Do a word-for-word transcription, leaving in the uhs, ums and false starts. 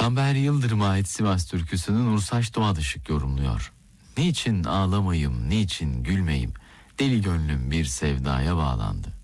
Amber Yıldırım'a ait Sivas türküsünü Nursaç Doğadışık yorumluyor. Niçin ağlamayım, niçin gülmeyim, deli gönlüm bir sevdaya bağlandı.